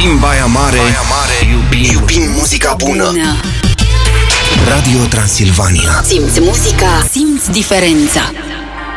Iubim Baia Mare, iubim muzica bună. Radio Transilvania. Simți muzica, simți diferența.